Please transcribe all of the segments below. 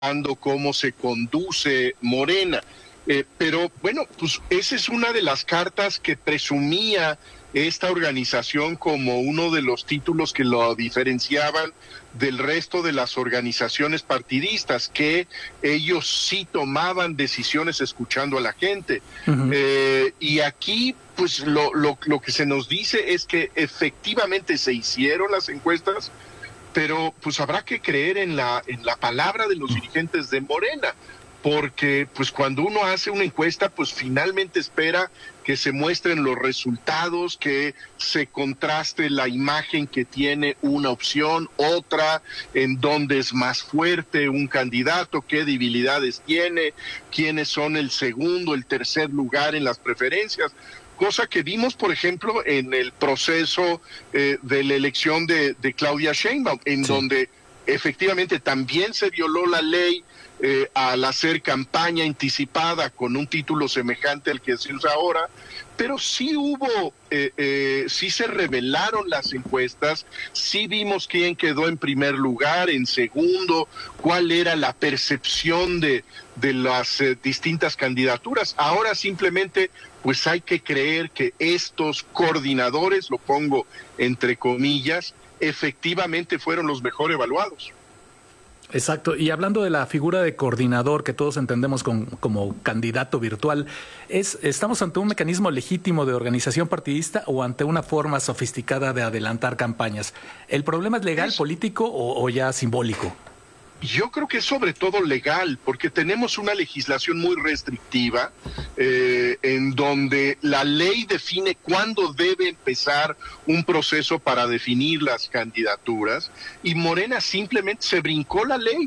cómo se conduce Morena. Pero bueno, pues esa es una de las cartas que presumía esta organización como uno de los títulos que lo diferenciaban del resto de las organizaciones partidistas, que ellos sí tomaban decisiones escuchando a la gente. Uh-huh. Y aquí, pues lo que se nos dice es que efectivamente se hicieron las encuestas, pero pues habrá que creer en la palabra de los dirigentes de Morena, porque pues cuando uno hace una encuesta, pues finalmente espera que se muestren los resultados, que se contraste la imagen que tiene una opción, otra, en dónde es más fuerte un candidato, qué debilidades tiene, quiénes son el segundo, el tercer lugar en las preferencias. Cosa que vimos, por ejemplo, en el proceso de la elección de Claudia Sheinbaum, en donde efectivamente también se violó la ley al hacer campaña anticipada con un título semejante al que se usa ahora, pero sí hubo, sí se revelaron las encuestas, sí vimos quién quedó en primer lugar, en segundo, cuál era la percepción de las distintas candidaturas. Ahora simplemente pues hay que creer que estos coordinadores, lo pongo entre comillas, efectivamente fueron los mejor evaluados. Exacto. Y hablando de la figura de coordinador que todos entendemos como candidato virtual, ¿estamos ante un mecanismo legítimo de organización partidista o ante una forma sofisticada de adelantar campañas? ¿El problema es legal, político o ya simbólico? Yo creo que es sobre todo legal, porque tenemos una legislación muy restrictiva, en donde la ley define cuándo debe empezar un proceso para definir las candidaturas, y Morena simplemente se brincó la ley,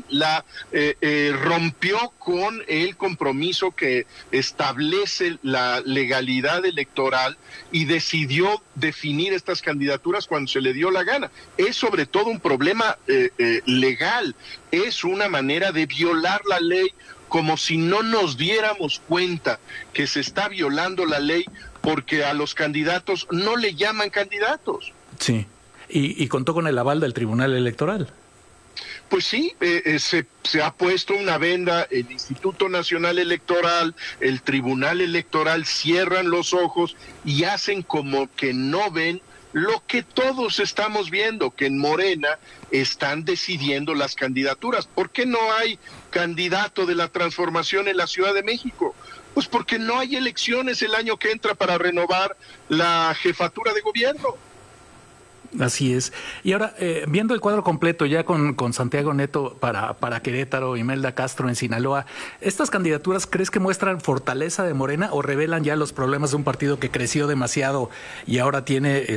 rompió con el compromiso que establece la legalidad electoral y decidió definir estas candidaturas cuando se le dio la gana. Es sobre todo un problema legal. Es una manera de violar la ley, como si no nos diéramos cuenta que se está violando la ley porque a los candidatos no le llaman candidatos. Sí, y contó con el aval del Tribunal Electoral. Pues sí, se ha puesto una venda, el Instituto Nacional Electoral, el Tribunal Electoral cierran los ojos y hacen como que no ven lo que todos estamos viendo, que en Morena están decidiendo las candidaturas. ¿Por qué no hay candidato de la transformación en la Ciudad de México? Pues porque no hay elecciones el año que entra para renovar la jefatura de gobierno. Así es. Y ahora, viendo el cuadro completo ya con Santiago Neto para Querétaro, Imelda Castro en Sinaloa, ¿estas candidaturas crees que muestran fortaleza de Morena o revelan ya los problemas de un partido que creció demasiado y ahora tiene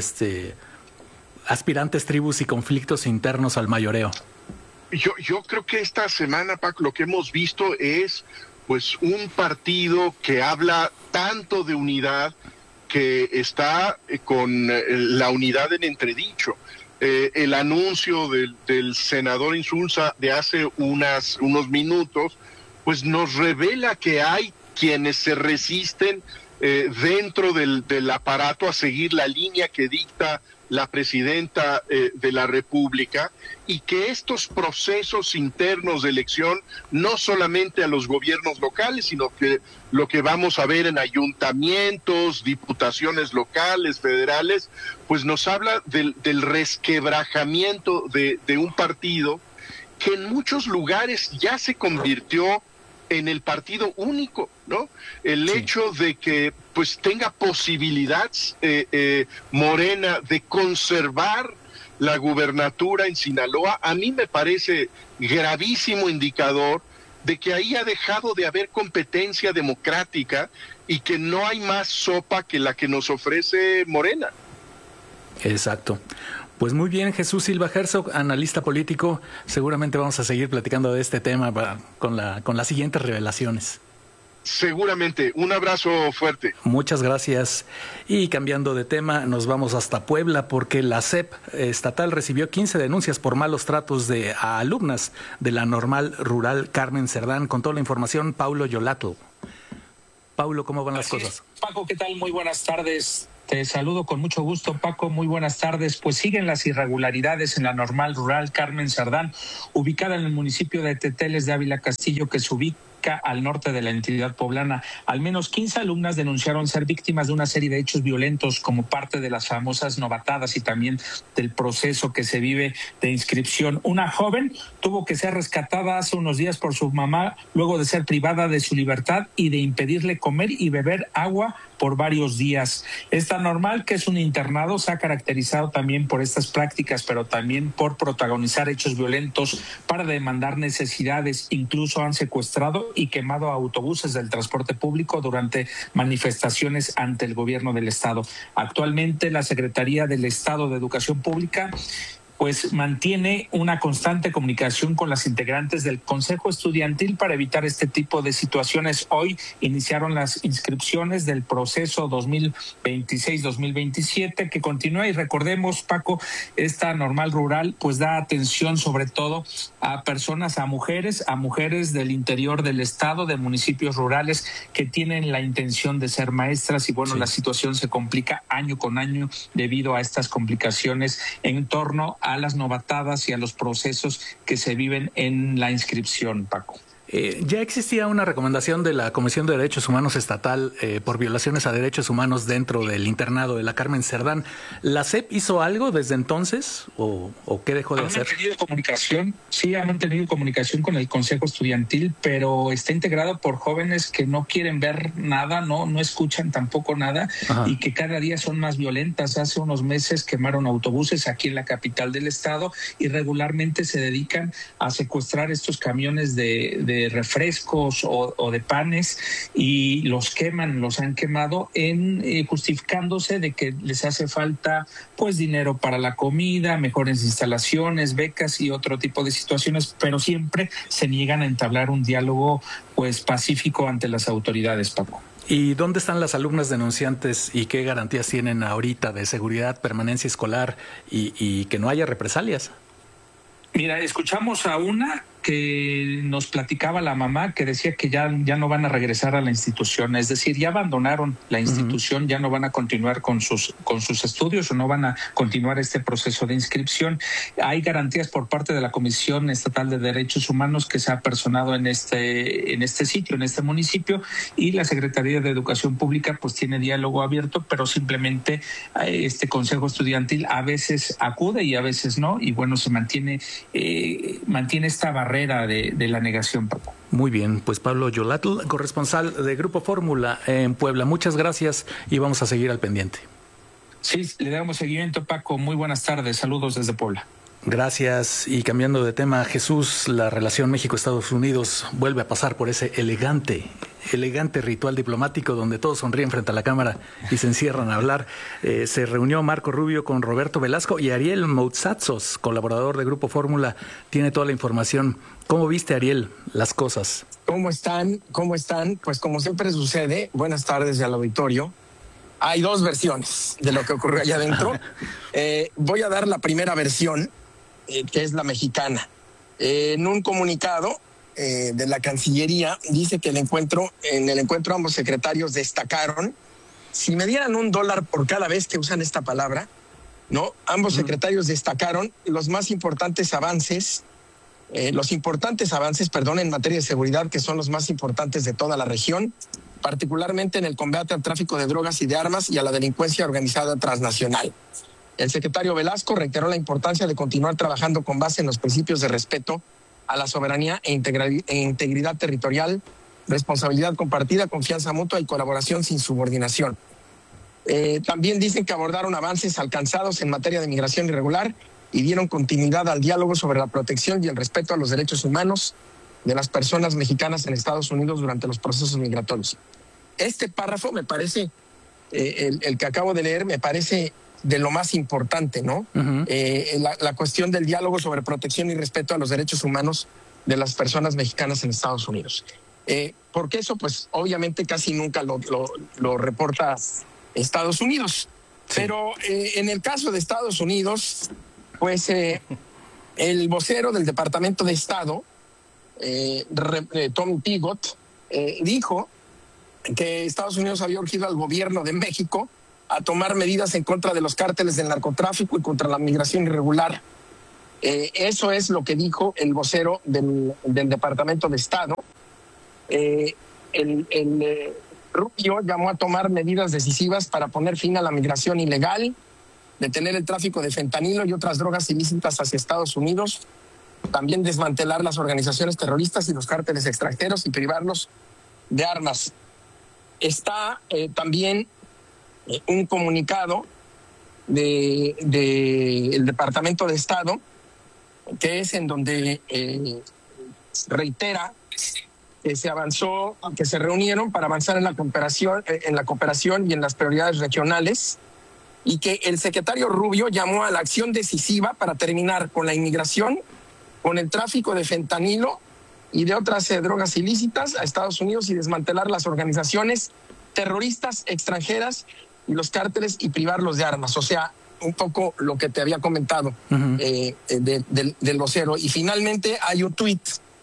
aspirantes, tribus y conflictos internos al mayoreo? Yo creo que esta semana, Paco, lo que hemos visto es pues un partido que habla tanto de unidad, que está con la unidad en entredicho. El anuncio del senador Insulza de hace unos minutos, pues nos revela que hay quienes se resisten dentro del aparato a seguir la línea que dicta la presidenta de la República, y que estos procesos internos de elección, no solamente a los gobiernos locales, sino que lo que vamos a ver en ayuntamientos, diputaciones locales, federales, pues nos habla del resquebrajamiento de un partido que en muchos lugares ya se convirtió en el partido único, ¿no? El hecho de que pues tenga posibilidad Morena de conservar la gubernatura en Sinaloa, a mí me parece gravísimo indicador de que ahí ha dejado de haber competencia democrática y que no hay más sopa que la que nos ofrece Morena. Exacto. Pues muy bien, Jesús Silva Herzog, analista político. Seguramente vamos a seguir platicando de este tema con las siguientes revelaciones. Seguramente. Un abrazo fuerte. Muchas gracias. Y cambiando de tema, nos vamos hasta Puebla porque la SEP estatal recibió 15 denuncias por malos tratos a alumnas de la Normal Rural Carmen Cerdán. Con toda la información, Paulo Yolato. Paulo, ¿cómo van las cosas? Paco, ¿qué tal? Muy buenas tardes. Te saludo con mucho gusto, Paco. Muy buenas tardes. Pues siguen las irregularidades en la normal rural Carmen Cerdán, ubicada en el municipio de Teteles de Ávila Castillo, que se ubica al norte de la entidad poblana. Al menos 15 alumnas denunciaron ser víctimas de una serie de hechos violentos como parte de las famosas novatadas y también del proceso que se vive de inscripción. Una joven tuvo que ser rescatada hace unos días por su mamá luego de ser privada de su libertad y de impedirle comer y beber agua por varios días. Esta normal, que es un internado, se ha caracterizado también por estas prácticas, pero también por protagonizar hechos violentos para demandar necesidades. Incluso han secuestrado y quemado autobuses del transporte público durante manifestaciones ante el gobierno del estado. Actualmente la Secretaría del Estado de Educación Pública pues mantiene una constante comunicación con las integrantes del Consejo Estudiantil para evitar este tipo de situaciones. Hoy iniciaron las inscripciones del proceso 2026-2027 que continúa, y recordemos, Paco, esta normal rural pues da atención sobre todo a personas, a mujeres del interior del estado, de municipios rurales que tienen la intención de ser maestras, y bueno, sí, la situación se complica año con año debido a estas complicaciones en torno a las novatadas y a los procesos que se viven en la inscripción, Paco. Ya existía una recomendación de la Comisión de Derechos Humanos Estatal por violaciones a derechos humanos dentro del internado de la Carmen Cerdán. ¿La SEP hizo algo desde entonces o qué dejó de hacer? Han mantenido comunicación con el Consejo Estudiantil, pero está integrado por jóvenes que no quieren ver nada, no escuchan tampoco nada. Ajá. Y que cada día son más violentas. Hace unos meses quemaron autobuses aquí en la capital del estado y regularmente se dedican a secuestrar estos camiones de refrescos o de panes y los han quemado justificándose de que les hace falta pues dinero para la comida, mejores instalaciones, becas y otro tipo de situaciones, pero siempre se niegan a entablar un diálogo pues pacífico ante las autoridades, Paco. ¿Y dónde están las alumnas denunciantes y qué garantías tienen ahorita de seguridad, permanencia escolar y que no haya represalias? Mira, escuchamos a una que nos platicaba la mamá, que decía que ya no van a regresar a la institución, es decir, ya abandonaron la institución, ya no van a continuar con sus estudios o no van a continuar este proceso de inscripción. Hay garantías por parte de la Comisión Estatal de Derechos Humanos que se ha personado en este sitio, en este municipio, y la Secretaría de Educación Pública pues tiene diálogo abierto, pero simplemente este Consejo Estudiantil a veces acude y a veces no, y bueno, se mantiene esta barrera de la negación, Paco. Muy bien, pues Pablo Yolatl, corresponsal de Grupo Fórmula en Puebla. Muchas gracias y vamos a seguir al pendiente. Sí, le damos seguimiento, Paco. Muy buenas tardes. Saludos desde Puebla. Gracias. Y cambiando de tema, Jesús, la relación México-Estados Unidos vuelve a pasar por ese elegante ritual diplomático donde todos sonríen frente a la cámara y se encierran a hablar. Se reunió Marco Rubio con Roberto Velasco y Ariel Moutsatsos, colaborador de Grupo Fórmula, tiene toda la información. ¿Cómo viste, Ariel, las cosas? ¿Cómo están? Pues como siempre sucede, buenas tardes al auditorio. Hay dos versiones de lo que ocurrió allá adentro. Voy a dar la primera versión, que es la mexicana. En un comunicado de la Cancillería dice que en el encuentro ambos secretarios destacaron, si me dieran $1 por cada vez que usan esta palabra, ¿no? Ambos secretarios destacaron los importantes avances en materia de seguridad, que son los más importantes de toda la región, particularmente en el combate al tráfico de drogas y de armas y a la delincuencia organizada transnacional. El secretario Velasco reiteró la importancia de continuar trabajando con base en los principios de respeto a la soberanía e integridad territorial, responsabilidad compartida, confianza mutua y colaboración sin subordinación. También dicen que abordaron avances alcanzados en materia de migración irregular y dieron continuidad al diálogo sobre la protección y el respeto a los derechos humanos de las personas mexicanas en Estados Unidos durante los procesos migratorios. Este párrafo me parece, el que acabo de leer, me parece de lo más importante, ¿no? Uh-huh. La cuestión del diálogo sobre protección y respeto a los derechos humanos de las personas mexicanas en Estados Unidos. Porque eso, pues, obviamente casi nunca lo reporta Estados Unidos. Sí. Pero en el caso de Estados Unidos, pues, el vocero del Departamento de Estado, Tom Pigott, dijo que Estados Unidos había urgido al gobierno de México a tomar medidas en contra de los cárteles del narcotráfico y contra la migración irregular. Eso es lo que dijo el vocero del Departamento de Estado. Rubio llamó a tomar medidas decisivas para poner fin a la migración ilegal, detener el tráfico de fentanilo y otras drogas ilícitas hacia Estados Unidos, también desmantelar las organizaciones terroristas y los cárteles extranjeros y privarlos de armas. Está también un comunicado del Departamento de Estado, que es en donde reitera que se avanzó, que se reunieron para avanzar en la cooperación y en las prioridades regionales, y que el secretario Rubio llamó a la acción decisiva para terminar con la inmigración, con el tráfico de fentanilo y de otras drogas ilícitas a Estados Unidos y desmantelar las organizaciones terroristas extranjeras y los cárteles y privarlos de armas. O sea, un poco lo que te había comentado del vocero. Y finalmente hay un tuit,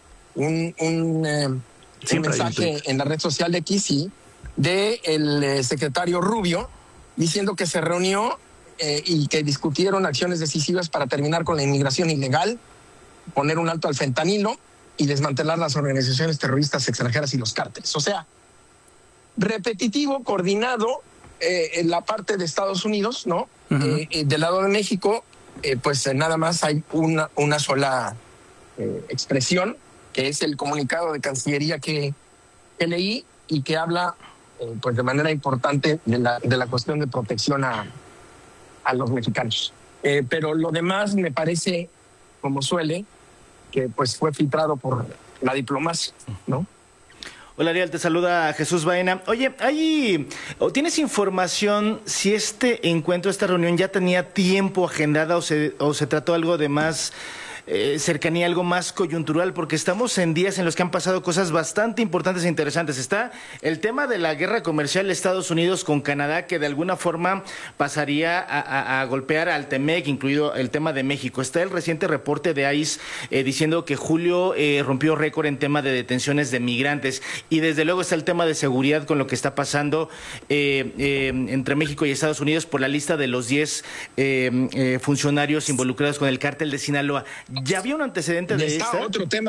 un mensaje en la red social de X, del secretario Rubio, diciendo que se reunió y que discutieron acciones decisivas para terminar con la inmigración ilegal, poner un alto al fentanilo y desmantelar las organizaciones terroristas extranjeras y los cárteles. O sea, repetitivo, coordinado en la parte de Estados Unidos, ¿no? Del lado de México, pues nada más hay una sola expresión, que es el comunicado de Cancillería que leí y que habla pues de manera importante de la cuestión de protección a los mexicanos. Pero lo demás me parece, como suele, que pues fue filtrado por la diplomacia, ¿no? Hola Ariel, te saluda Jesús Baena. Oye, ¿tienes información si este encuentro, esta reunión ya tenía tiempo agendada o se trató algo de más cercanía, algo más coyuntural? Porque estamos en días en los que han pasado cosas bastante importantes e interesantes. Está el tema de la guerra comercial de Estados Unidos con Canadá, que de alguna forma pasaría a golpear al TEMEC, incluido el tema de México. Está el reciente reporte de ICE diciendo que julio rompió récord en tema de detenciones de migrantes. Y desde luego está el tema de seguridad con lo que está pasando entre México y Estados Unidos por la lista de los 10 funcionarios involucrados con el cártel de Sinaloa. ¿Ya había un antecedente de esto? Está otro tema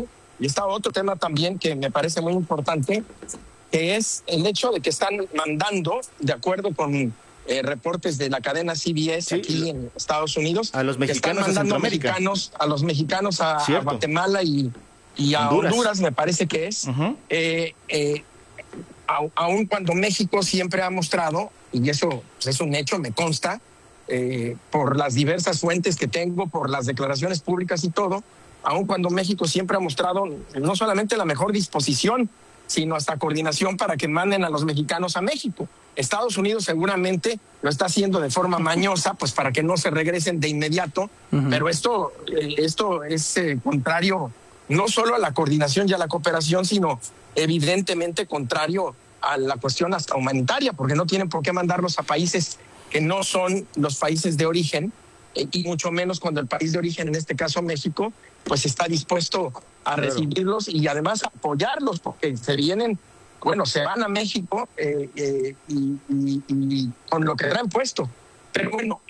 también que me parece muy importante, que es el hecho de que están mandando, de acuerdo con reportes de la cadena CBS aquí en Estados Unidos, a los mexicanos, que están mandando a los mexicanos a Guatemala y a Honduras, me parece que es. Aun cuando México siempre ha mostrado, y eso es un hecho, me consta, por las diversas fuentes que tengo, por las declaraciones públicas y todo, aun cuando México siempre ha mostrado no solamente la mejor disposición, sino hasta coordinación para que manden a los mexicanos a México. Estados Unidos seguramente lo está haciendo de forma mañosa, pues para que no se regresen de inmediato, pero esto es contrario no solo a la coordinación y a la cooperación, sino evidentemente contrario a la cuestión hasta humanitaria, porque no tienen por qué mandarlos a países que no son los países de origen, y mucho menos cuando el país de origen, en este caso México, pues está dispuesto a recibirlos y además apoyarlos, porque se van a México y con lo que traen puesto. Pero bueno,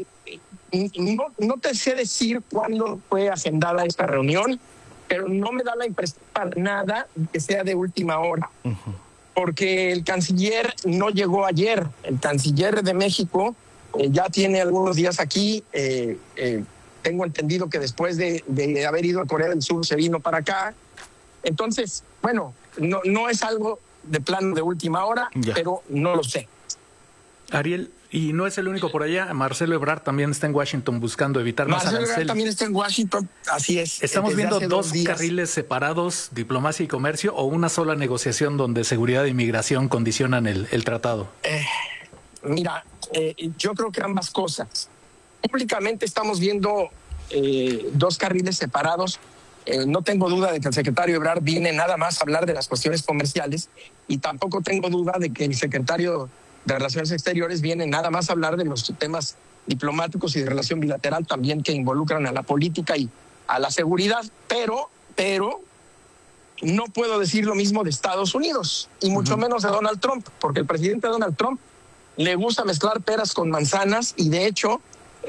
no te sé decir cuándo fue agendada esta reunión, pero no me da la impresión para nada que sea de última hora. Porque el canciller no llegó ayer. El canciller de México ya tiene algunos días aquí. Tengo entendido que después de haber ido a Corea del Sur se vino para acá. Entonces, bueno, no es algo de plano de última hora, pero no lo sé. Ariel, y no es el único por allá. Marcelo Ebrard también está en Washington buscando evitar más aranceles. Marcelo Ebrard también está en Washington, así es. ¿Estamos viendo dos carriles separados, diplomacia y comercio, o una sola negociación donde seguridad e inmigración condicionan el tratado? Mira, yo creo que ambas cosas. Públicamente estamos viendo dos carriles separados. No tengo duda de que el secretario Ebrard viene nada más a hablar de las cuestiones comerciales, y tampoco tengo duda de que el secretario de Relaciones Exteriores viene nada más a hablar de los temas diplomáticos y de relación bilateral también, que involucran a la política y a la seguridad, pero no puedo decir lo mismo de Estados Unidos y mucho menos de Donald Trump, porque el presidente Donald Trump le gusta mezclar peras con manzanas y de hecho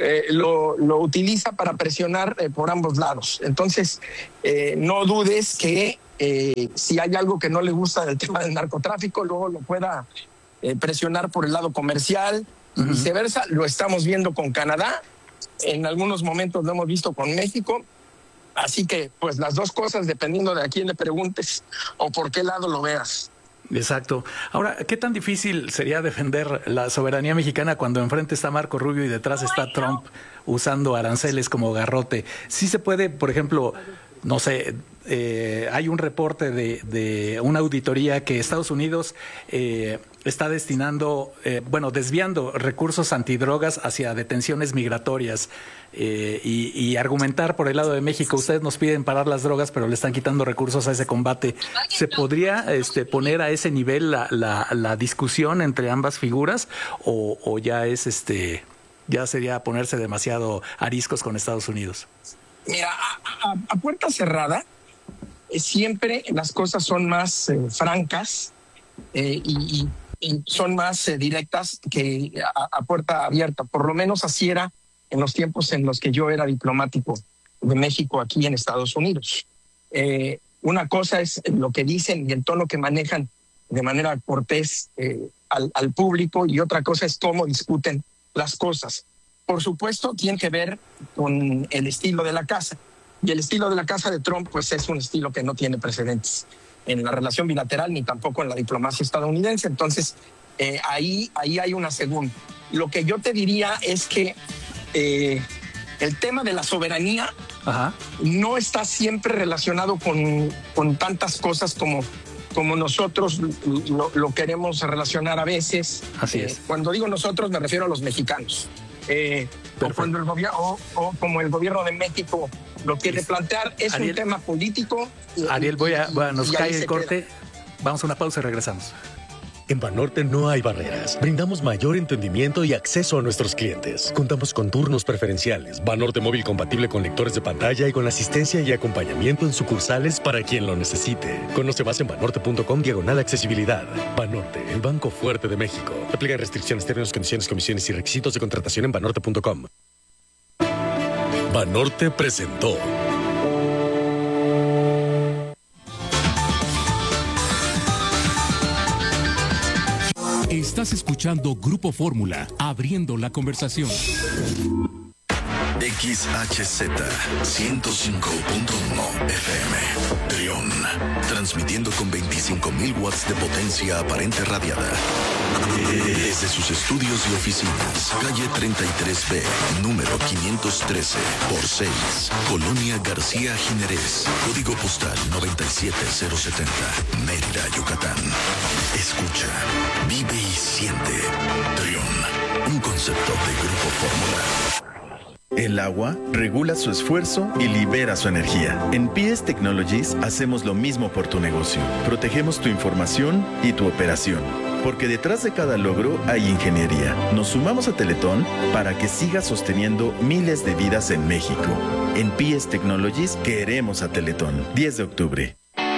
lo utiliza para presionar por ambos lados. Entonces, no dudes que si hay algo que no le gusta del tema del narcotráfico, luego lo pueda presionar por el lado comercial y viceversa. Lo estamos viendo con Canadá, en algunos momentos lo hemos visto con México. Así que, pues las dos cosas, dependiendo de a quién le preguntes o por qué lado lo veas. Exacto. Ahora, ¿qué tan difícil sería defender la soberanía mexicana cuando enfrente está Marco Rubio y detrás está Trump usando aranceles como garrote? Sí se puede, por ejemplo, no sé, hay un reporte de una auditoría que Estados Unidos está destinando, desviando recursos antidrogas hacia detenciones migratorias y argumentar por el lado de México, ustedes nos piden parar las drogas, pero le están quitando recursos a ese combate. ¿Se podría poner a ese nivel la discusión entre ambas figuras o ya es ya sería ponerse demasiado ariscos con Estados Unidos? Mira, a puerta cerrada, siempre las cosas son más francas y son más directas que a puerta abierta. Por lo menos así era en los tiempos en los que yo era diplomático de México aquí en Estados Unidos. Una cosa es lo que dicen y el tono que manejan de manera cortés al público, y otra cosa es cómo discuten las cosas. Por supuesto, tiene que ver con el estilo de la casa. Y el estilo de la casa de Trump, pues es un estilo que no tiene precedentes en la relación bilateral ni tampoco en la diplomacia estadounidense. Entonces, ahí hay una segunda. Lo que yo te diría es que el tema de la soberanía no está siempre relacionado con tantas cosas como nosotros lo queremos relacionar a veces. Así es. Cuando digo nosotros, me refiero a los mexicanos. O cuando el gobierno o como el gobierno de México lo quiere plantear, es Ariel, un tema político. Ariel, nos cae el corte. Vamos a una pausa y regresamos. En Banorte no hay barreras. Brindamos mayor entendimiento y acceso a nuestros clientes. Contamos con turnos preferenciales, Banorte móvil compatible con lectores de pantalla y con asistencia y acompañamiento en sucursales para quien lo necesite. Conoce más en banorte.com/accesibilidad. Banorte, el banco fuerte de México. Aplican restricciones, términos, condiciones, comisiones y requisitos de contratación en banorte.com. Banorte presentó. Estás escuchando Grupo Fórmula, abriendo la conversación. XHZ 105.1 FM Trión, transmitiendo con 25.000 watts de potencia aparente radiada desde sus estudios y oficinas, calle 33B, número 513 por 6, Colonia García Jiménez, código postal 97070, Mérida, Yucatán. Escucha, vive y siente. Trión, un concepto de Grupo Fórmula. El agua regula su esfuerzo y libera su energía. En PS Technologies hacemos lo mismo por tu negocio. Protegemos tu información y tu operación. Porque detrás de cada logro hay ingeniería. Nos sumamos a Teletón para que siga sosteniendo miles de vidas en México. En PS Technologies queremos a Teletón. 10 de octubre.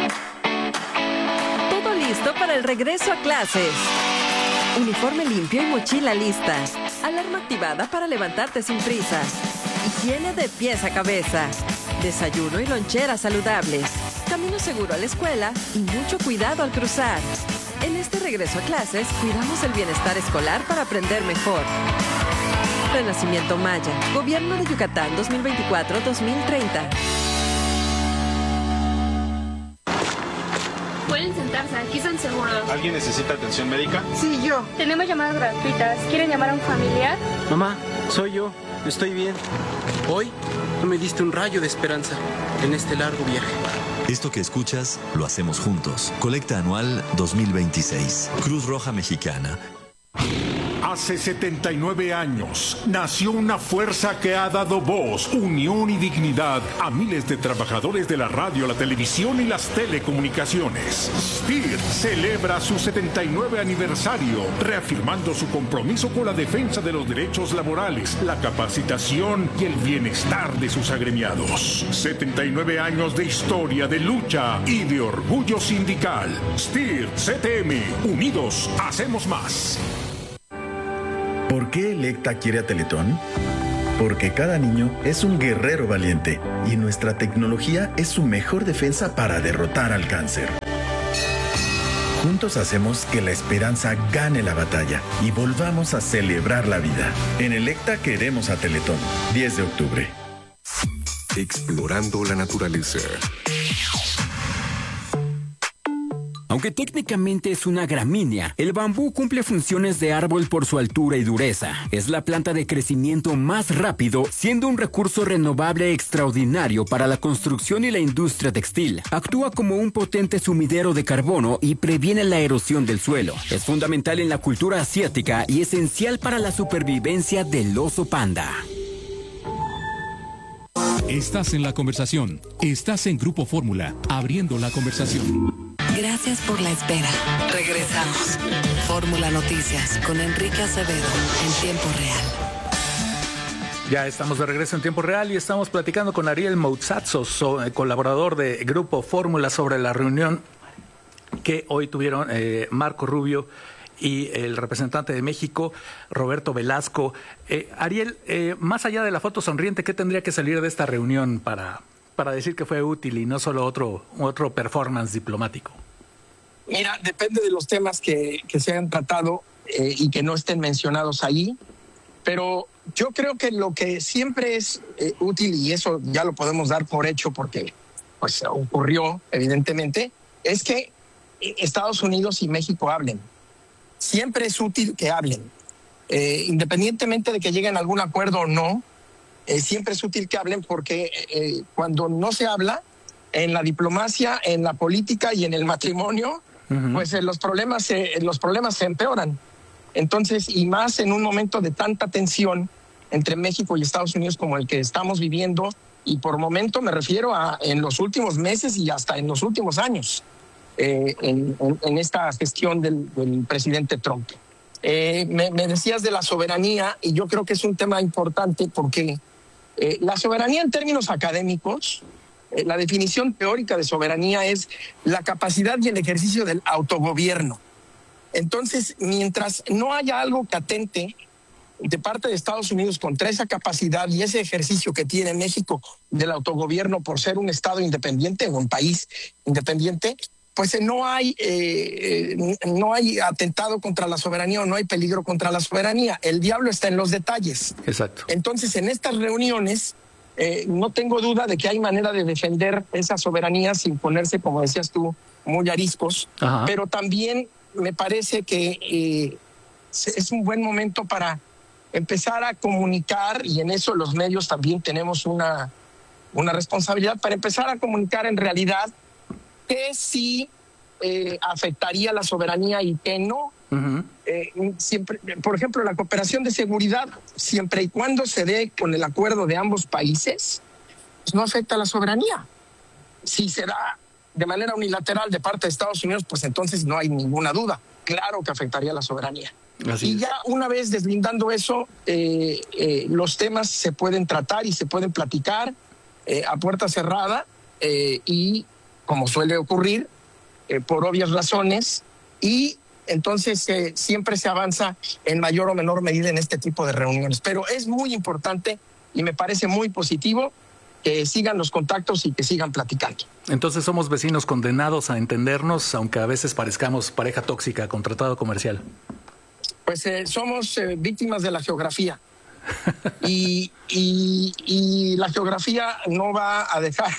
Todo listo para el regreso a clases. Uniforme limpio y mochila lista. Alarma activada para levantarte sin prisas. Higiene de pies a cabeza. Desayuno y lonchera saludables. Camino seguro a la escuela y mucho cuidado al cruzar. En este regreso a clases, cuidamos el bienestar escolar para aprender mejor. Renacimiento Maya. Gobierno de Yucatán 2024-2030. Pueden sentarse, aquí están seguros. ¿Alguien necesita atención médica? Sí, yo. Tenemos llamadas gratuitas. ¿Quieren llamar a un familiar? Mamá, soy yo. Estoy bien. Hoy me diste un rayo de esperanza en este largo viaje. Esto que escuchas, lo hacemos juntos. Colecta anual 2026. Cruz Roja Mexicana. Hace 79 años nació una fuerza que ha dado voz, unión y dignidad a miles de trabajadores de la radio, la televisión y las telecomunicaciones. STIR celebra su 79 aniversario, reafirmando su compromiso con la defensa de los derechos laborales, la capacitación y el bienestar de sus agremiados. 79 años de historia, de lucha y de orgullo sindical. STIR CTM, unidos hacemos más. ¿Por qué Electa quiere a Teletón? Porque cada niño es un guerrero valiente y nuestra tecnología es su mejor defensa para derrotar al cáncer. Juntos hacemos que la esperanza gane la batalla y volvamos a celebrar la vida. En Electa queremos a Teletón. 10 de octubre. Explorando la naturaleza. Aunque técnicamente es una gramínea, el bambú cumple funciones de árbol por su altura y dureza. Es la planta de crecimiento más rápido, siendo un recurso renovable extraordinario para la construcción y la industria textil. Actúa como un potente sumidero de carbono y previene la erosión del suelo. Es fundamental en la cultura asiática y esencial para la supervivencia del oso panda. Estás en la conversación. Estás en Grupo Fórmula, abriendo la conversación. Gracias por la espera. Regresamos. Fórmula Noticias con Enrique Acevedo en tiempo real. Ya estamos de regreso en tiempo real y estamos platicando con Ariel Moutsatsos, colaborador de Grupo Fórmula, sobre la reunión que hoy tuvieron Marco Rubio y el representante de México, Roberto Velasco. Ariel, más allá de la foto sonriente, ¿qué tendría que salir de esta reunión para decir que fue útil y no solo otro performance diplomático? Mira, depende de los temas que se hayan tratado y que no estén mencionados ahí, pero yo creo que lo que siempre es útil, y eso ya lo podemos dar por hecho porque pues ocurrió evidentemente, es que Estados Unidos y México hablen. Siempre es útil que hablen, independientemente de que lleguen a algún acuerdo o no. Siempre es útil que hablen porque cuando no se habla, en la diplomacia, en la política y en el matrimonio, pues los problemas se empeoran. Entonces, y más en un momento de tanta tensión entre México y Estados Unidos como el que estamos viviendo, y por momento me refiero a en los últimos meses y hasta en los últimos años, en esta gestión del presidente Trump. Me decías de la soberanía, y yo creo que es un tema importante porque la soberanía en términos académicos, la definición teórica de soberanía es la capacidad y el ejercicio del autogobierno. Entonces, mientras no haya algo que atente de parte de Estados Unidos contra esa capacidad y ese ejercicio que tiene México del autogobierno por ser un Estado independiente o un país independiente, pues no hay atentado contra la soberanía o no hay peligro contra la soberanía. El diablo está en los detalles. Exacto. Entonces, en estas reuniones, no tengo duda de que hay manera de defender esa soberanía sin ponerse, como decías tú, muy ariscos. Ajá. Pero también me parece que es un buen momento para empezar a comunicar, y en eso los medios también tenemos una responsabilidad, para empezar a comunicar en realidad qué sí afectaría la soberanía y qué no. Siempre, por ejemplo, la cooperación de seguridad, siempre y cuando se dé con el acuerdo de ambos países, pues no afecta a la soberanía. Si se da de manera unilateral de parte de Estados Unidos, pues entonces no hay ninguna duda. Claro que afectaría a la soberanía. Y ya una vez deslindando eso, los temas se pueden tratar y se pueden platicar a puerta cerrada y, como suele ocurrir, por obvias razones, y entonces siempre se avanza en mayor o menor medida en este tipo de reuniones. Pero es muy importante y me parece muy positivo que sigan los contactos y que sigan platicando. Entonces somos vecinos condenados a entendernos, aunque a veces parezcamos pareja tóxica con tratado comercial. Pues somos víctimas de la geografía y la geografía no va a dejar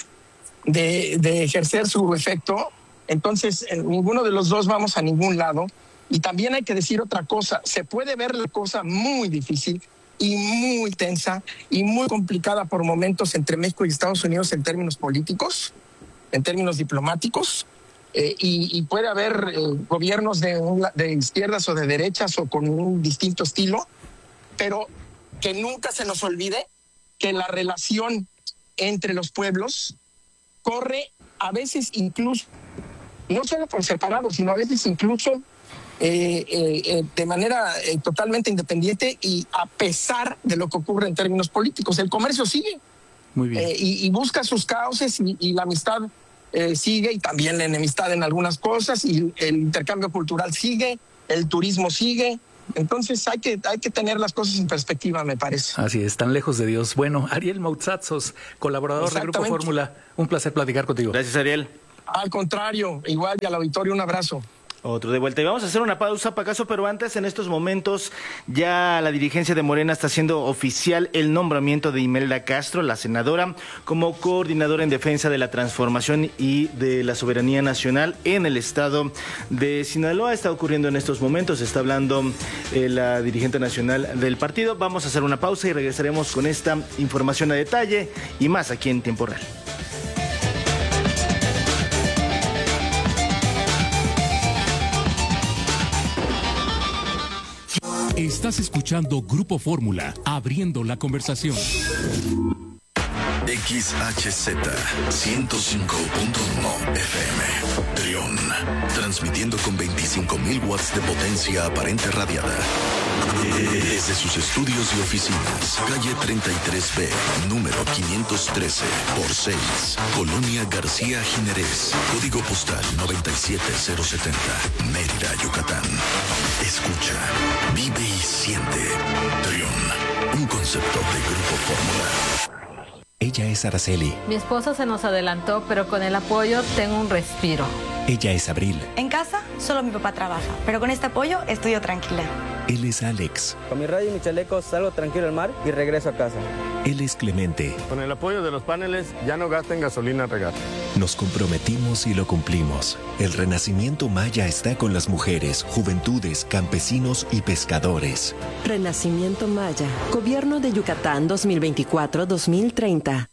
de ejercer su efecto. Entonces, ninguno de los dos vamos a ningún lado. Y también hay que decir otra cosa. Se puede ver la cosa muy difícil y muy tensa y muy complicada por momentos entre México y Estados Unidos en términos políticos, en términos diplomáticos. Y puede haber gobiernos de izquierdas o de derechas o con un distinto estilo, pero que nunca se nos olvide que la relación entre los pueblos corre a veces incluso, no solo por separado, sino a veces incluso de manera totalmente independiente y a pesar de lo que ocurre en términos políticos. El comercio sigue. Muy bien. Y busca sus cauces y la amistad sigue, y también la enemistad en algunas cosas, y el intercambio cultural sigue, el turismo sigue, Entonces hay que tener las cosas en perspectiva, me parece. Así es, tan lejos de Dios. Bueno, Ariel Moutsatsos, colaborador de Grupo Fórmula, un placer platicar contigo. Gracias, Ariel. Al contrario, igual, y al auditorio un abrazo. Otro de vuelta. Y vamos a hacer una pausa, Pacaso, pero antes, en estos momentos, ya la dirigencia de Morena está haciendo oficial el nombramiento de Imelda Castro, la senadora, como coordinadora en defensa de la transformación y de la soberanía nacional en el estado de Sinaloa. Está ocurriendo en estos momentos, está hablando la dirigente nacional del partido. Vamos a hacer una pausa y regresaremos con esta información a detalle y más aquí en Tiempo Real. Estás escuchando Grupo Fórmula, abriendo la conversación. XHZ 105.1 FM Trión, transmitiendo con 25.000 watts de potencia aparente radiada. Desde sus estudios y oficinas, calle 33B, número 513 por 6, Colonia García Jiménez, código postal 97070, Mérida, Yucatán. Escucha, vive y siente. Trión, un concepto de Grupo Fórmula. Ella es Araceli. Mi esposo se nos adelantó, pero con el apoyo tengo un respiro. Ella es Abril. En casa, solo mi papá trabaja, pero con este apoyo estoy yo tranquila. Él es Alex. Con mi radio y mi chaleco salgo tranquilo al mar y regreso a casa. Él es Clemente. Con el apoyo de los paneles ya no gasten gasolina regata. Nos comprometimos y lo cumplimos. El renacimiento maya está con las mujeres, juventudes, campesinos y pescadores. Renacimiento Maya. Gobierno de Yucatán 2024-2030.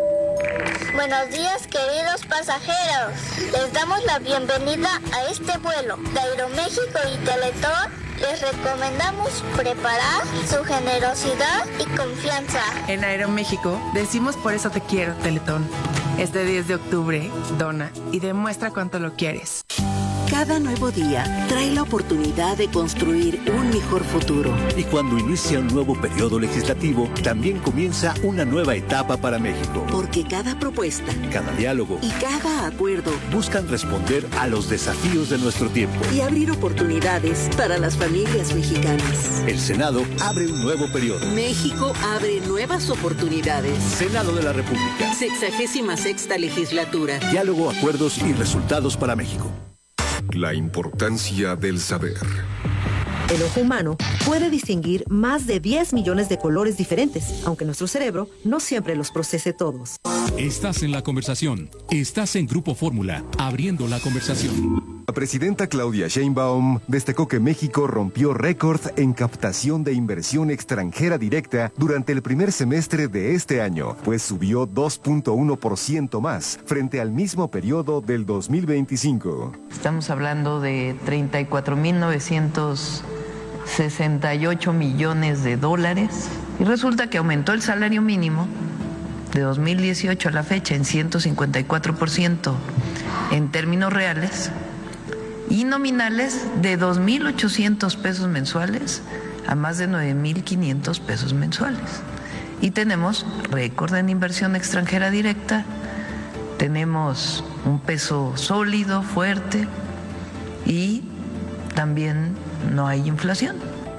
Buenos días, queridos pasajeros. Les damos la bienvenida a este vuelo de Aeroméxico y Teletón. Les recomendamos preparar su generosidad y confianza. En Aeroméxico decimos por eso te quiero, Teletón. Este 10 de octubre, dona y demuestra cuánto lo quieres. Cada nuevo día trae la oportunidad de construir un mejor futuro. Y cuando inicia un nuevo periodo legislativo, también comienza una nueva etapa para México. Porque cada propuesta, cada diálogo y cada acuerdo buscan responder a los desafíos de nuestro tiempo y abrir oportunidades para las familias mexicanas. El Senado abre un nuevo periodo. México abre nuevas oportunidades. Senado de la República. 66ª legislatura. Diálogo, acuerdos y resultados para México. La importancia del saber. El ojo humano puede distinguir más de 10 millones de colores diferentes, aunque nuestro cerebro no siempre los procese todos. Estás en la conversación. Estás en Grupo Fórmula, abriendo la conversación. La presidenta Claudia Sheinbaum destacó que México rompió récord en captación de inversión extranjera directa durante el primer semestre de este año, pues subió 2.1% más frente al mismo periodo del 2025. Estamos hablando de 34.968 millones de dólares y resulta que aumentó el salario mínimo de 2018 a la fecha en 154% en términos reales y nominales de 2.800 pesos mensuales a más de 9.500 pesos mensuales. Y tenemos récord en inversión extranjera directa, tenemos un peso sólido, fuerte y también no hay inflación.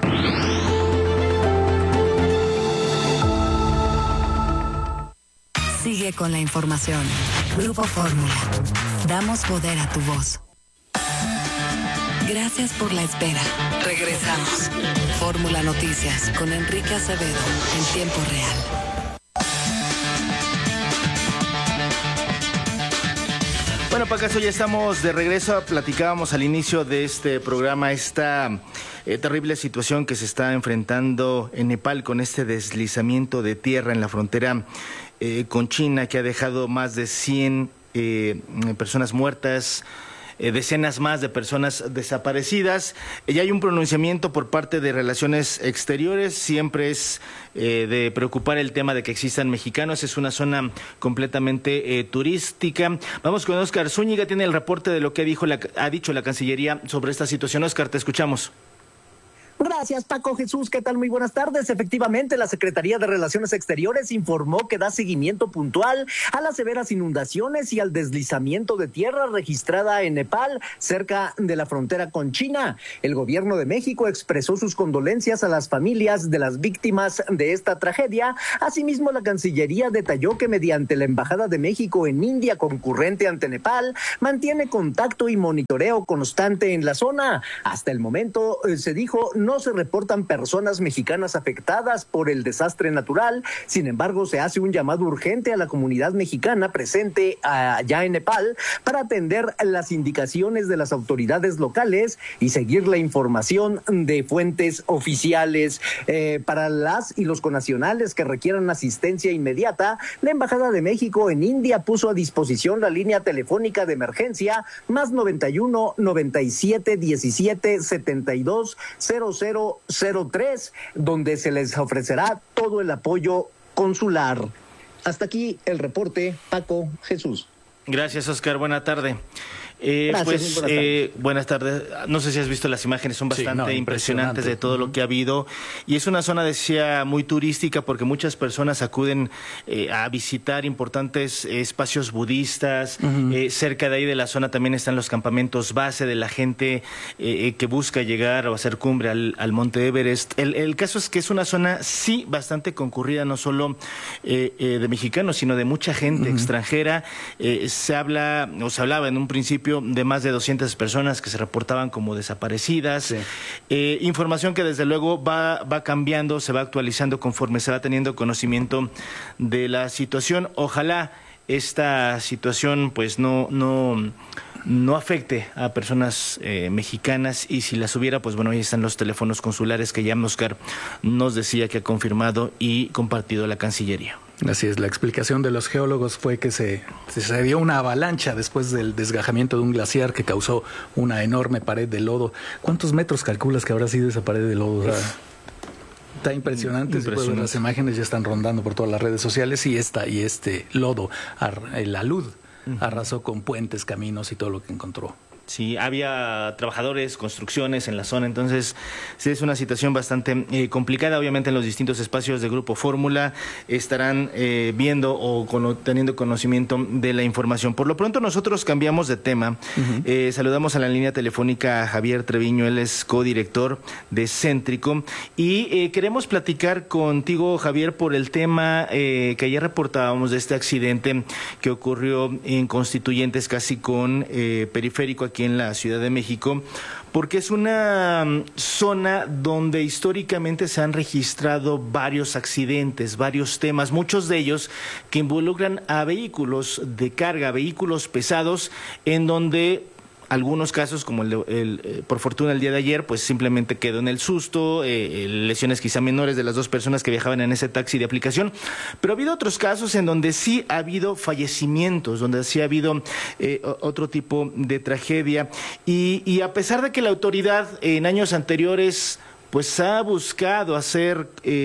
Sigue con la información. Grupo Fórmula. Damos poder a tu voz. Gracias por la espera. Regresamos. Fórmula Noticias con Enrique Acevedo en tiempo real. Bueno, Pacaso, ya estamos de regreso. Platicábamos al inicio de este programa esta terrible situación que se está enfrentando en Nepal con este deslizamiento de tierra en la frontera con China, que ha dejado más de 100 personas muertas, decenas más de personas desaparecidas. Ya hay un pronunciamiento por parte de Relaciones Exteriores. Siempre es de preocupar el tema de que existan mexicanos. Es una zona completamente turística. Vamos con Óscar Zúñiga. Tiene el reporte de lo que ha dicho la Cancillería sobre esta situación. Óscar, te escuchamos. Gracias, Paco Jesús. ¿Qué tal? Muy buenas tardes. Efectivamente, la Secretaría de Relaciones Exteriores informó que da seguimiento puntual a las severas inundaciones y al deslizamiento de tierra registrada en Nepal, cerca de la frontera con China. El gobierno de México expresó sus condolencias a las familias de las víctimas de esta tragedia. Asimismo, la Cancillería detalló que mediante la Embajada de México en India, concurrente ante Nepal, mantiene contacto y monitoreo constante en la zona. Hasta el momento, se dijo, no se reportan personas mexicanas afectadas por el desastre natural. Sin embargo, se hace un llamado urgente a la comunidad mexicana presente allá en Nepal para atender las indicaciones de las autoridades locales y seguir la información de fuentes oficiales. Para las y los connacionales que requieran asistencia inmediata, la Embajada de México en India puso a disposición la línea telefónica de emergencia más 91 97 17 72 0003, donde se les ofrecerá todo el apoyo consular. Hasta aquí el reporte, Paco Jesús. Gracias, Oscar. Buena tarde. Gracias, buenas tardes. No sé si has visto las imágenes, son bastante impresionantes de todo lo que ha habido. Y es una zona, decía, muy turística porque muchas personas acuden a visitar importantes espacios budistas. Cerca de ahí de la zona también están los campamentos base de la gente que busca llegar o hacer cumbre al Monte Everest. El caso es que es una zona, sí, bastante concurrida, no solo de mexicanos, sino de mucha gente extranjera. Se hablaba en un principio de más de 200 personas que se reportaban como desaparecidas. Información que desde luego va cambiando, se va actualizando conforme se va teniendo conocimiento de la situación. Ojalá esta situación pues no afecte a personas mexicanas, y si las hubiera, pues bueno, ahí están los teléfonos consulares que ya Oscar nos decía que ha confirmado y compartido la Cancillería. Así es, la explicación de los geólogos fue que se dio una avalancha después del desgajamiento de un glaciar que causó una enorme pared de lodo. ¿Cuántos metros calculas que habrá sido esa pared de lodo? O sea, está impresionante. Las imágenes ya están rondando por todas las redes sociales y este lodo, el alud, arrasó con puentes, caminos y todo lo que encontró. Sí, había trabajadores, construcciones en la zona, entonces sí es una situación bastante complicada. Obviamente en los distintos espacios de Grupo Fórmula estarán viendo o teniendo conocimiento de la información. Por lo pronto nosotros cambiamos de tema. Saludamos a la línea telefónica a Javier Treviño, él es codirector de Céntrico, y queremos platicar contigo, Javier, por el tema que ayer reportábamos de este accidente que ocurrió en Constituyentes, casi con Periférico, aquí en la Ciudad de México, porque es una zona donde históricamente se han registrado varios accidentes, varios temas, muchos de ellos que involucran a vehículos de carga, vehículos pesados, en donde algunos casos, como por fortuna el día de ayer, pues simplemente quedó en el susto, lesiones quizá menores de las dos personas que viajaban en ese taxi de aplicación, pero ha habido otros casos en donde sí ha habido fallecimientos, donde sí ha habido otro tipo de tragedia, y a pesar de que la autoridad en años anteriores pues ha buscado hacer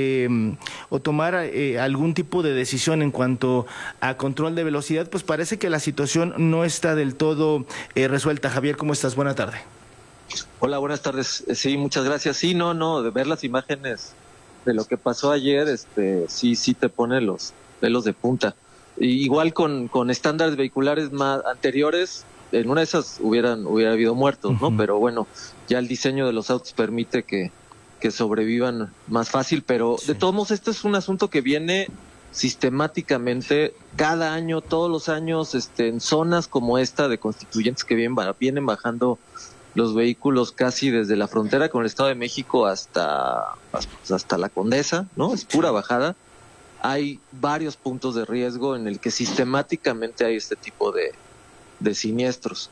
o tomar algún tipo de decisión en cuanto a control de velocidad, pues parece que la situación no está del todo resuelta. Javier, ¿cómo estás? Buena tarde. Hola, buenas tardes. Sí, muchas gracias. Sí, de ver las imágenes de lo que pasó ayer, sí te pone los pelos de punta. Igual con estándares vehiculares más anteriores, en una de esas hubiera habido muertos, ¿no? Pero bueno, ya el diseño de los autos permite que sobrevivan más fácil, pero de todos modos este es un asunto que viene sistemáticamente cada año, todos los años, en zonas como esta de Constituyentes, que vienen bajando los vehículos casi desde la frontera con el Estado de México hasta la Condesa, ¿no? Es pura bajada. Hay varios puntos de riesgo en el que sistemáticamente hay este tipo de siniestros.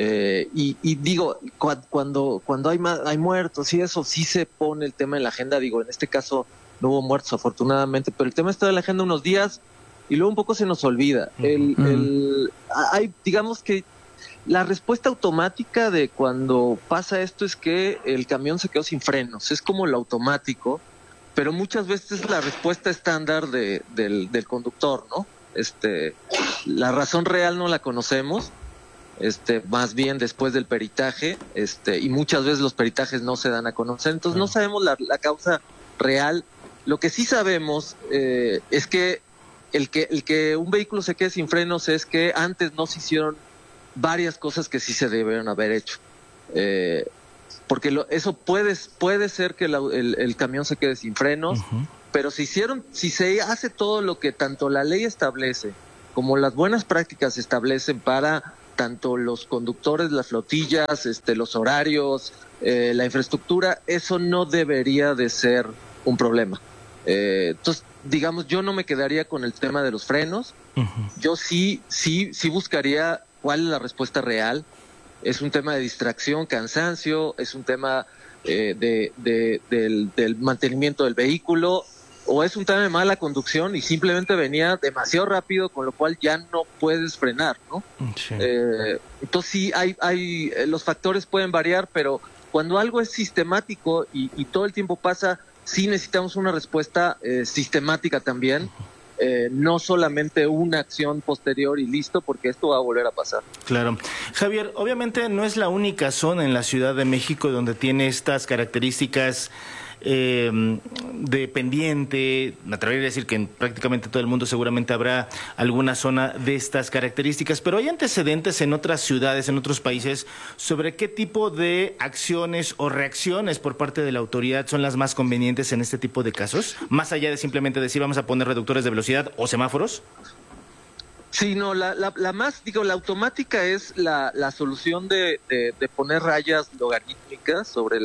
Y digo, cuando hay muertos y eso, sí se pone el tema en la agenda. Digo, en este caso no hubo muertos afortunadamente, pero el tema está en la agenda unos días y luego un poco se nos olvida. Digamos que la respuesta automática de cuando pasa esto es que el camión se quedó sin frenos, es como lo automático, pero muchas veces es la respuesta estándar del conductor, ¿no? La razón real no la conocemos. más bien después del peritaje, y muchas veces los peritajes no se dan a conocer, entonces no sabemos la causa real. Lo que sí sabemos es que el que un vehículo se quede sin frenos es que antes no se hicieron varias cosas que sí se debieron haber hecho. Porque eso puede ser que el camión se quede sin frenos, pero si se hace todo lo que tanto la ley establece como las buenas prácticas establecen para tanto los conductores, las flotillas, los horarios, la infraestructura, eso no debería de ser un problema. Entonces, digamos, yo no me quedaría con el tema de los frenos. Yo sí buscaría cuál es la respuesta real. Es un tema de distracción, cansancio, es un tema del mantenimiento del vehículo, o es un tema de mala conducción y simplemente venía demasiado rápido, con lo cual ya no puedes frenar, ¿no? Sí. Entonces sí, los factores pueden variar, pero cuando algo es sistemático y todo el tiempo pasa, sí necesitamos una respuesta sistemática también. No solamente una acción posterior y listo, porque esto va a volver a pasar. Claro. Javier, obviamente no es la única zona en la Ciudad de México donde tiene estas características de pendiente. Me atrevería a decir que en prácticamente todo el mundo seguramente habrá alguna zona de estas características, pero ¿hay antecedentes en otras ciudades, en otros países, sobre qué tipo de acciones o reacciones por parte de la autoridad son las más convenientes en este tipo de casos? Más allá de simplemente decir vamos a poner reductores de velocidad o semáforos. Sí, no, la automática es la solución de poner rayas logarítmicas sobre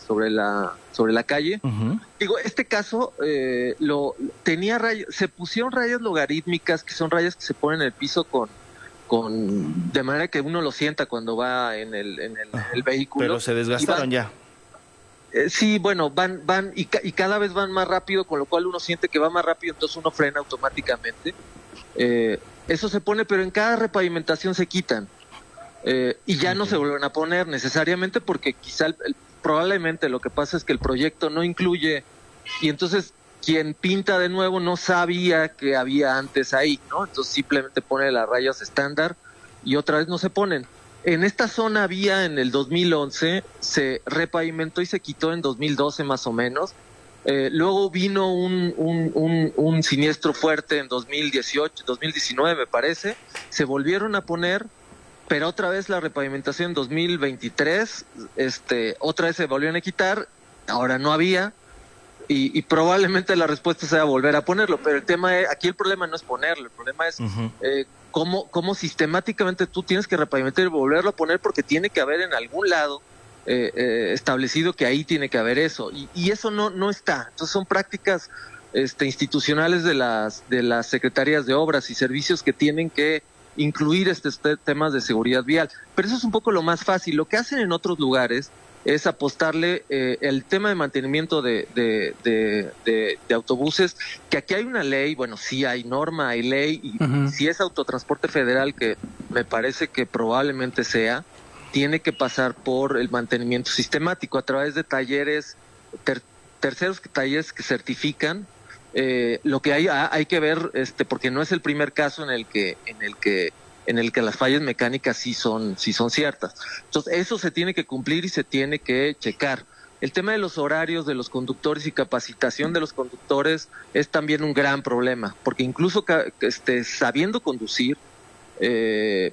la calle. Este caso tenía rayas, se pusieron rayas logarítmicas, que son rayas que se ponen en el piso de manera que uno lo sienta cuando va en el vehículo. Pero se desgastaron ya. Sí, bueno, van y cada vez van más rápido, con lo cual uno siente que va más rápido, entonces uno frena automáticamente. Eso se pone, pero en cada repavimentación se quitan y ya no se vuelven a poner necesariamente, porque quizá probablemente lo que pasa es que el proyecto no incluye, y entonces quien pinta de nuevo no sabía que había antes ahí, ¿no? Entonces simplemente pone las rayas estándar y otra vez no se ponen. En esta zona había en el 2011, se repavimentó y se quitó en 2012 más o menos. Luego vino un siniestro fuerte en 2019 me parece, se volvieron a poner, pero otra vez la repavimentación en 2023, otra vez se volvieron a quitar, ahora no había, y probablemente la respuesta sea volver a ponerlo, pero aquí el problema no es ponerlo, el problema es cómo sistemáticamente tú tienes que repavimentar y volverlo a poner, porque tiene que haber en algún lado establecido que ahí tiene que haber eso, y eso no está. Entonces son prácticas institucionales de las secretarías de obras y servicios que tienen que incluir estos temas de seguridad vial, pero eso es un poco lo más fácil. Lo que hacen en otros lugares es apostarle el tema de mantenimiento de autobuses, que aquí hay una ley, bueno, sí hay norma, hay ley, y si es autotransporte federal, que me parece que probablemente sea, tiene que pasar por el mantenimiento sistemático a través de talleres, terceros talleres que certifican. Lo que hay que ver, porque no es el primer caso en el que las fallas mecánicas sí son ciertas. Entonces eso se tiene que cumplir y se tiene que checar. El tema de los horarios de los conductores y capacitación de los conductores es también un gran problema, porque incluso sabiendo conducir, el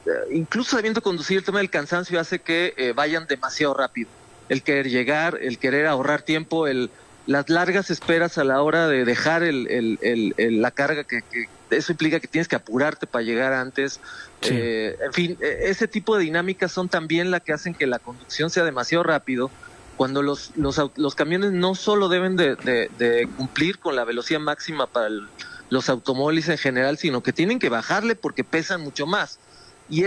tema del cansancio hace que vayan demasiado rápido. El querer llegar, el querer ahorrar tiempo, las largas esperas a la hora de dejar la carga, que eso implica que tienes que apurarte para llegar antes. Sí. En fin, ese tipo de dinámicas son también las que hacen que la conducción sea demasiado rápido, cuando los camiones no solo deben de cumplir con la velocidad máxima para los automóviles en general, sino que tienen que bajarle porque pesan mucho más. Y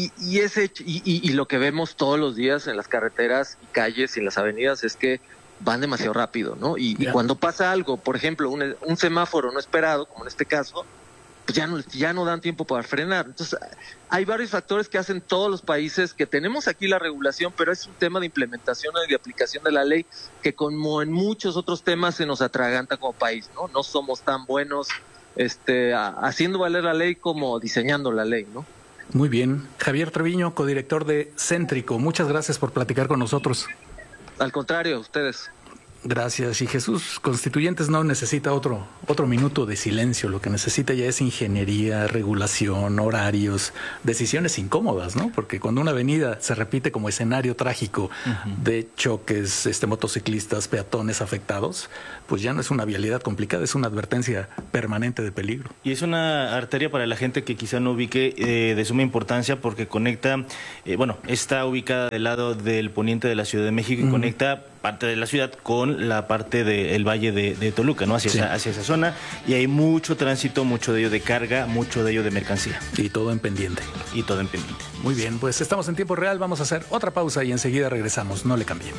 lo que vemos todos los días en las carreteras y calles y en las avenidas es que van demasiado rápido, ¿no? Y cuando pasa algo, por ejemplo, un semáforo no esperado, como en este caso, pues ya no dan tiempo para frenar. Entonces, hay varios factores que hacen todos los países, que tenemos aquí la regulación, pero es un tema de implementación y de aplicación de la ley que, como en muchos otros temas, se nos atraganta como país, ¿no? No somos tan buenos haciendo valer la ley como diseñando la ley, ¿no? Muy bien. Javier Treviño, codirector de Céntrico, muchas gracias por platicar con nosotros. Al contrario, ustedes. Gracias. Y Jesús, Constituyentes no necesita otro minuto de silencio. Lo que necesita ya es ingeniería, regulación, horarios, decisiones incómodas, ¿no? Porque cuando una avenida se repite como escenario trágico de choques, motociclistas, peatones afectados, pues ya no es una vialidad complicada, es una advertencia permanente de peligro. Y es una arteria para la gente que quizá no ubique de suma importancia porque conecta, está ubicada del lado del poniente de la Ciudad de México y conecta parte de la ciudad con la parte del valle de Toluca, ¿no? Hacia esa zona, y hay mucho tránsito, mucho de ello de carga, mucho de ello de mercancía. Y todo en pendiente. Muy bien, pues estamos en tiempo real, vamos a hacer otra pausa y enseguida regresamos, no le cambien.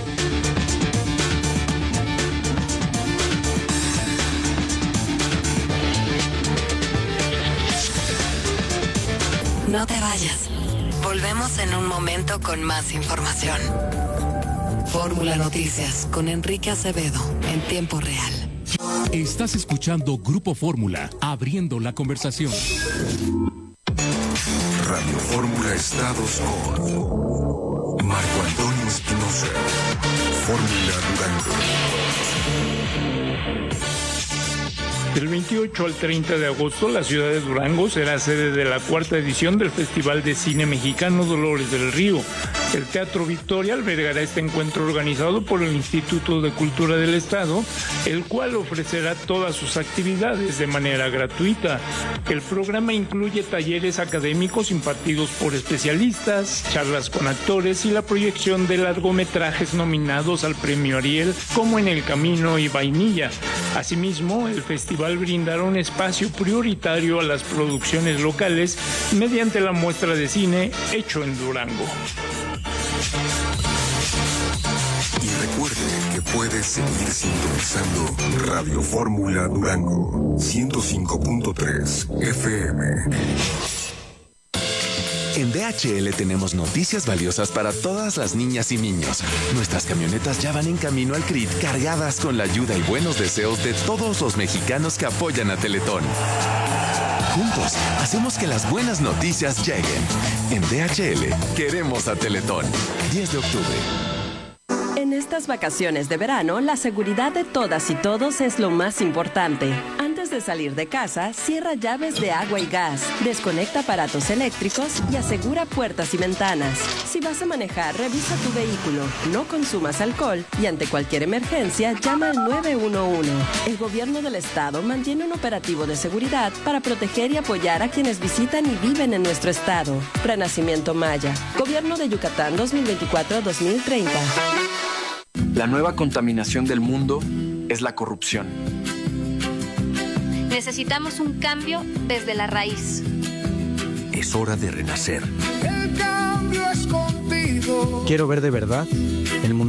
No te vayas. Volvemos en un momento con más información. Fórmula Noticias con Enrique Acevedo en tiempo real. Estás escuchando Grupo Fórmula, abriendo la conversación. Radio Fórmula Estados con Marco Antonio Espinosa. Fórmula Durango. Del 28 al 30 de agosto, la ciudad de Durango será sede de la 4ª edición del Festival de Cine Mexicano Dolores del Río. El Teatro Victoria albergará este encuentro organizado por el Instituto de Cultura del Estado, el cual ofrecerá todas sus actividades de manera gratuita. El programa incluye talleres académicos impartidos por especialistas, charlas con actores y la proyección de largometrajes nominados al Premio Ariel, como En el Camino y Vainilla. Asimismo, el festival brindará un espacio prioritario a las producciones locales mediante la muestra de cine Hecho en Durango. Y recuerde que puedes seguir sintonizando Radio Fórmula Durango 105.3 FM. En DHL tenemos noticias valiosas para todas las niñas y niños. Nuestras camionetas ya van en camino al CRIT cargadas con la ayuda y buenos deseos de todos los mexicanos que apoyan a Teletón. Juntos, hacemos que las buenas noticias lleguen. En DHL, queremos a Teletón. 10 de octubre. En estas vacaciones de verano, la seguridad de todas y todos es lo más importante. Antes de salir de casa, cierra llaves de agua y gas, desconecta aparatos eléctricos y asegura puertas y ventanas. Si vas a manejar, revisa tu vehículo, no consumas alcohol y ante cualquier emergencia, llama al 911. El gobierno del estado mantiene un operativo de seguridad para proteger y apoyar a quienes visitan y viven en nuestro estado. Renacimiento Maya, Gobierno de Yucatán 2024-2030. La nueva contaminación del mundo es la corrupción. Necesitamos un cambio desde la raíz. Es hora de renacer. El cambio es contigo. Quiero ver de verdad el mundo.